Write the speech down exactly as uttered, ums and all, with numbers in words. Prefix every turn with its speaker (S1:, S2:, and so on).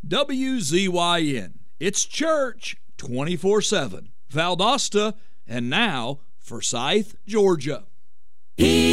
S1: W Z Y N. It's church twenty-four seven. Valdosta, and now Forsyth, Georgia.
S2: He